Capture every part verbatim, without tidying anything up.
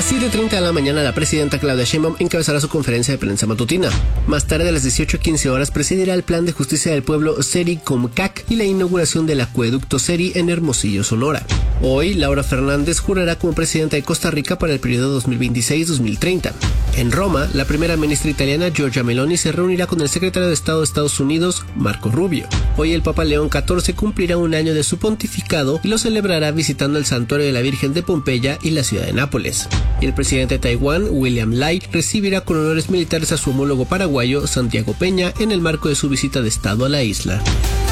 siete treinta de la mañana, la presidenta Claudia Sheinbaum encabezará su conferencia de prensa matutina. Más tarde, a las dieciocho quince horas, presidirá el Plan de Justicia del Pueblo Seri-Comcac y la inauguración del acueducto Seri en Hermosillo, Sonora. Hoy, Laura Fernández jurará como presidenta de Costa Rica para el periodo dos mil veintiséis a dos mil treinta. En Roma, la primera ministra italiana Giorgia Meloni se reunirá con el secretario de Estado de Estados Unidos, Marco Rubio. Hoy el Papa León catorce cumplirá un año de su pontificado y lo celebrará visitando el santuario de la Virgen de Pompeya y la ciudad de Nápoles. Y el presidente de Taiwán, William Lai, recibirá con honores militares a su homólogo paraguayo, Santiago Peña, en el marco de su visita de Estado a la isla.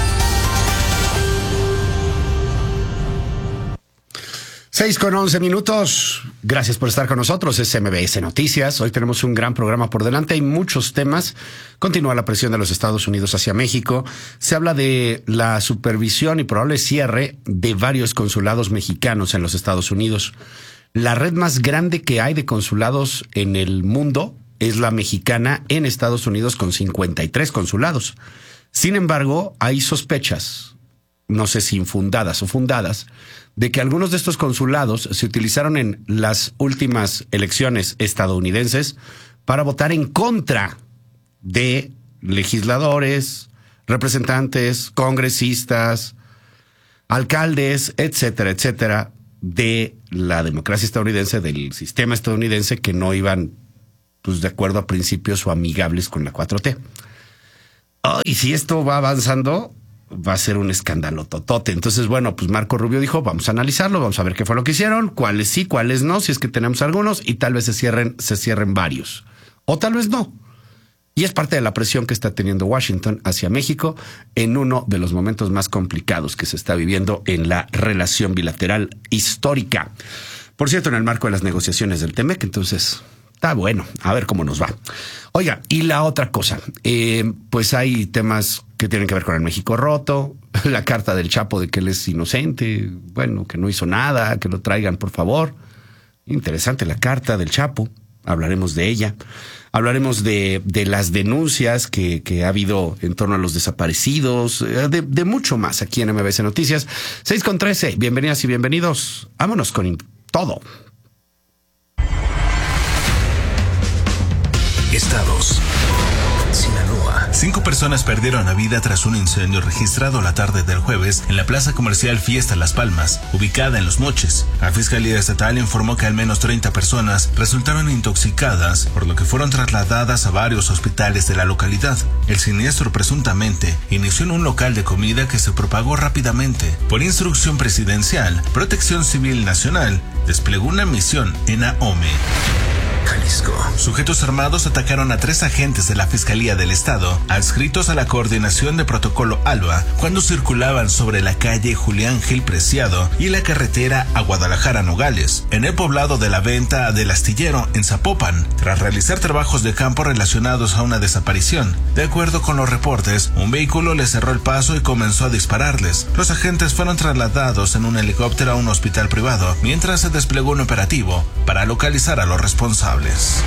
seis con once minutos. Gracias por estar con nosotros. Es M B S Noticias. Hoy tenemos un gran programa por delante. Hay muchos temas. Continúa la presión de los Estados Unidos hacia México. Se habla de la supervisión y probable cierre de varios consulados mexicanos en los Estados Unidos. La red más grande que hay de consulados en el mundo es la mexicana en Estados Unidos, con cincuenta y tres consulados. Sin embargo, hay sospechas, no sé si infundadas o fundadas, de que algunos de estos consulados se utilizaron en las últimas elecciones estadounidenses para votar en contra de legisladores, representantes, congresistas, alcaldes, etcétera, etcétera, de la democracia estadounidense, del sistema estadounidense, que no iban pues de acuerdo a principios o amigables con la cuatro T. Oh, y si esto va avanzando, va a ser un escándalo totote. Entonces, bueno, pues Marco Rubio dijo, vamos a analizarlo, vamos a ver qué fue lo que hicieron, cuáles sí, cuáles no, si es que tenemos algunos, y tal vez se cierren, se cierren varios. O tal vez no. Y es parte de la presión que está teniendo Washington hacia México en uno de los momentos más complicados que se está viviendo en la relación bilateral histórica. Por cierto, en el marco de las negociaciones del T-MEC, entonces está bueno, a ver cómo nos va. Oiga, y la otra cosa, eh, pues hay temas que tienen que ver con el México roto, la carta del Chapo de que él es inocente, bueno, que no hizo nada, que lo traigan, por favor. Interesante la carta del Chapo, hablaremos de ella. Hablaremos de, de las denuncias que, que ha habido en torno a los desaparecidos, de, de mucho más aquí en M B S Noticias. seis con trece, bienvenidas y bienvenidos. Vámonos con todo. Estados. Sinaloa. Cinco personas perdieron la vida tras un incendio registrado la tarde del jueves en la plaza comercial Fiesta Las Palmas, ubicada en Los Mochis. La Fiscalía Estatal informó que al menos treinta personas resultaron intoxicadas, por lo que fueron trasladadas a varios hospitales de la localidad. El siniestro presuntamente inició en un local de comida que se propagó rápidamente. Por instrucción presidencial, Protección Civil Nacional desplegó una misión en Ahome, Jalisco. Sujetos armados atacaron a tres agentes de la Fiscalía del Estado, adscritos a la Coordinación de Protocolo ALBA, cuando circulaban sobre la calle Julián Gil Preciado y la carretera a Guadalajara Nogales, en el poblado de la Venta del Astillero, en Zapopan, tras realizar trabajos de campo relacionados a una desaparición. De acuerdo con los reportes, un vehículo les cerró el paso y comenzó a dispararles. Los agentes fueron trasladados en un helicóptero a un hospital privado, mientras se desplegó un operativo para localizar a los responsables.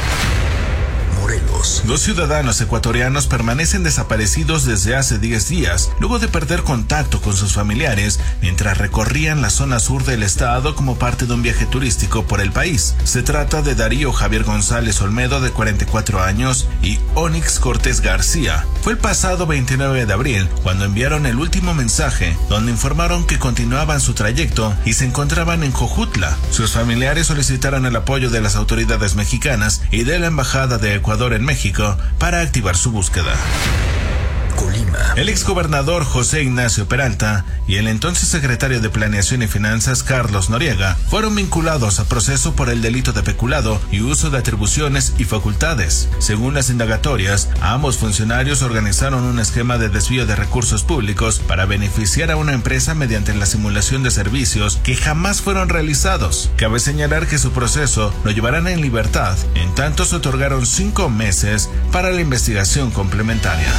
Morelos. Dos ciudadanos ecuatorianos permanecen desaparecidos desde hace diez días, luego de perder contacto con sus familiares mientras recorrían la zona sur del estado como parte de un viaje turístico por el país. Se trata de Darío Javier González Olmedo, de cuarenta y cuatro años, y Onix Cortés García. Fue el pasado veintinueve de abril cuando enviaron el último mensaje, donde informaron que continuaban su trayecto y se encontraban en Jojutla. Sus familiares solicitaron el apoyo de las autoridades mexicanas y de la Embajada de Ecuador en México para activar su búsqueda. Colima. El exgobernador José Ignacio Peralta y el entonces secretario de Planeación y Finanzas Carlos Noriega fueron vinculados a proceso por el delito de peculado y uso de atribuciones y facultades. Según las indagatorias, ambos funcionarios organizaron un esquema de desvío de recursos públicos para beneficiar a una empresa mediante la simulación de servicios que jamás fueron realizados. Cabe señalar que su proceso lo llevarán en libertad, en tanto se otorgaron cinco meses para la investigación complementaria.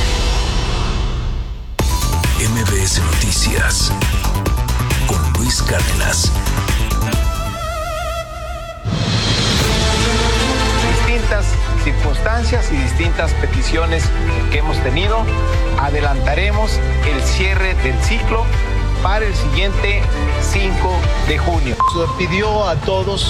M B S Noticias con Luis Cárdenas. Distintas circunstancias y distintas peticiones que hemos tenido, adelantaremos el cierre del ciclo para el siguiente cinco de junio. Se pidió a todos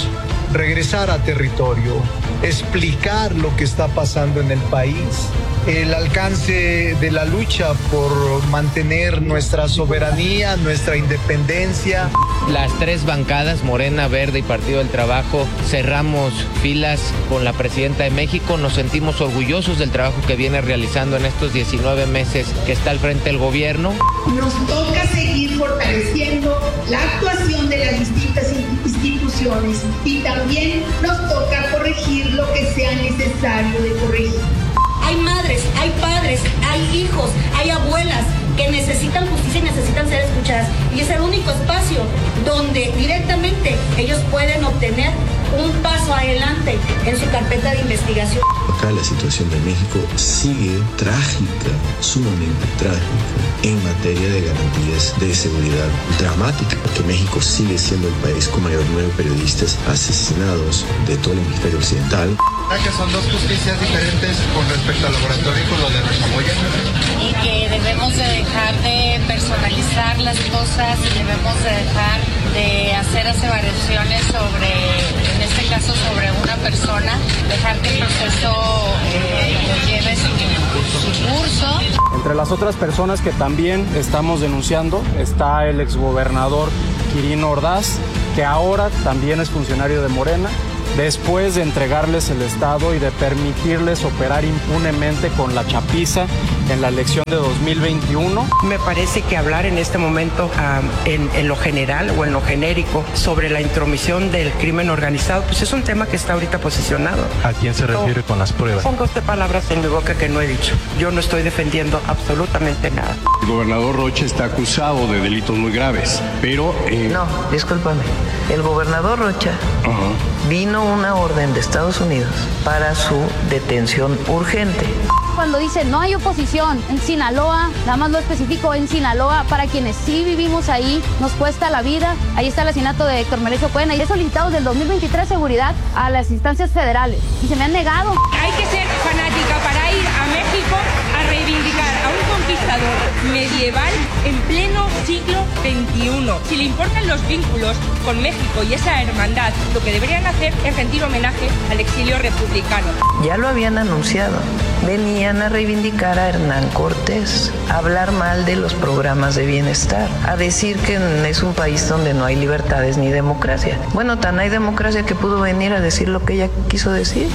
regresar a territorio, explicar lo que está pasando en el país, el alcance de la lucha por mantener nuestra soberanía, nuestra independencia. Las tres bancadas, Morena, Verde y Partido del Trabajo, cerramos filas con la presidenta de México. Nos sentimos orgullosos del trabajo que viene realizando en estos diecinueve meses que está al frente del gobierno. Nos toca seguir fortaleciendo la actuación de las distintas instituciones y también nos toca corregir lo que sea necesario de corregir. Hay madres, hay padres, hay hijos, hay abuelas que necesitan justicia y necesitan ser escuchadas. Y es el único espacio donde directamente ellos pueden obtener un paso adelante en su carpeta de investigación. Acá la situación de México sigue trágica, sumamente trágica, en materia de garantías de seguridad dramática, porque México sigue siendo el país con mayor número de periodistas asesinados de todo el hemisferio occidental. Que son dos justicias diferentes con respecto al laboratorio y con lo de Rochamoya. Y que debemos de dejar de personalizar las cosas y debemos de dejar de hacer aseveraciones sobre, en este caso sobre una persona, dejar que el proceso eh, lleve su, su curso. Entre las otras personas que también estamos denunciando está el exgobernador Quirino Ordaz, que ahora también es funcionario de Morena, después de entregarles el Estado y de permitirles operar impunemente con la chapiza en la elección de dos mil veintiuno. Me parece que hablar en este momento um, en, en lo general o en lo genérico sobre la intromisión del crimen organizado, pues es un tema que está ahorita posicionado. ¿A quién se refiere no, con las pruebas? Pongo usted palabras en mi boca que no he dicho. Yo no estoy defendiendo absolutamente nada. El gobernador Rocha está acusado de delitos muy graves, pero... Eh... No, discúlpame. El gobernador Rocha uh-huh. vino una orden de Estados Unidos para su detención urgente. Cuando dice no hay oposición en Sinaloa, nada más lo especifico, en Sinaloa, para quienes sí vivimos ahí, nos cuesta la vida. Ahí está el asesinato de Héctor Merecio Cuena y he solicitado desde el dos mil veintitrés seguridad a las instancias federales y se me han negado. Hay que ser fanática para ir a México a reivindicar a un conquistador medieval en pleno siglo veintiuno. Si le importan los vínculos con México y esa hermandad, lo que deberían hacer es rendir homenaje al exilio republicano. Ya lo habían anunciado. Venían a reivindicar a Hernán Cortés, a hablar mal de los programas de bienestar, a decir que es un país donde no hay libertades ni democracia. Bueno, tan hay democracia que pudo venir a decir lo que ella quiso decir.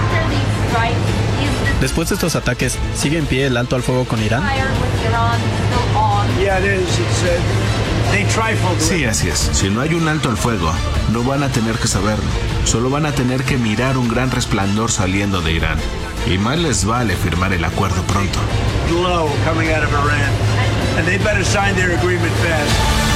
Después de estos ataques, ¿sigue en pie el alto al fuego con Irán? Sí, así es. Si no hay un alto al fuego, no van a tener que saberlo. Solo van a tener que mirar un gran resplandor saliendo de Irán. Y más les vale firmar el acuerdo pronto. Glow coming out of Iran. And they better sign their agreement fast.